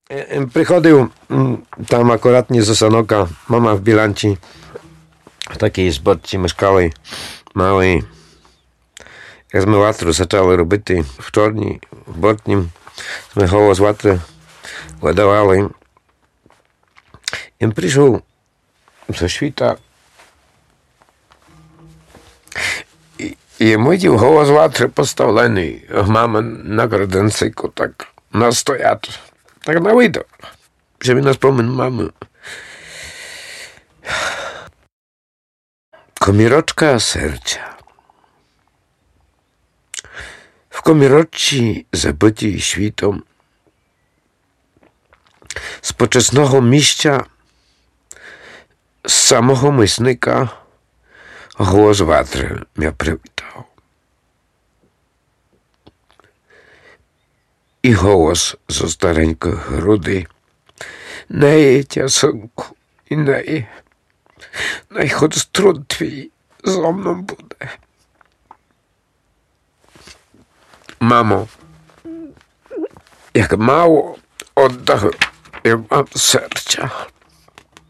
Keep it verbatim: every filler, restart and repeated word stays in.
Приходив там акуратні з Осанока, мама в Біланчі, в такій зборці мешкали, мали розмиватору, почали робити в чорній, в бортнім, ми голос ватри видавали. І прийшов зо світа, і, і митів голос ватри поставлений, мама на граденцику так настоять. Так на виду, що він нас помин мами. Комірочка серця. В комірочці, забитій світом, з почесного місця, з самого мисника, голос ватри м'я привітав. І голос зо старенької груди: неї, тясонку, і неї, най хоч струн твій зо мною буде. Мамо, як мало oddachu, ja mam serca.